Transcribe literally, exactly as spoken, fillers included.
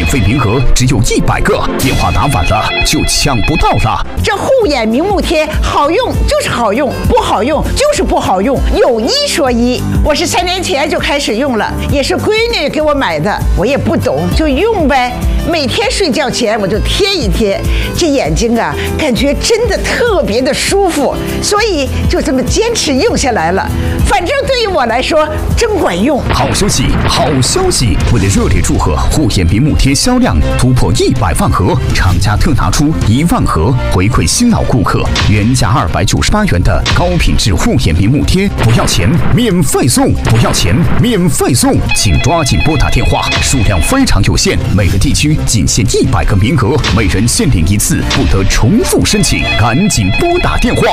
免费名额只有一百个，电话打晚了就抢不到了。 这护眼明目贴好用就是好用，不好用就是不好用，有一说一。我是三年前就开始用了，也是闺女给我买的，我也不懂就用呗。每天睡觉前我就贴一贴，这眼睛啊，感觉真的特别的舒服，所以就这么坚持用下来了。反正对于我来说真管用。 好消息，好消息！为了热烈祝贺护眼明目贴销量突破一百万盒，厂家特拿出一万盒回馈新老顾客，原价二百九十八元的高品质护眼明目贴，不要钱，免费送！不要钱，免费送！请抓紧拨打电话，数量非常有限，每个地区仅限一百个名额，每人限领一次，不得重复申请，赶紧拨打电话。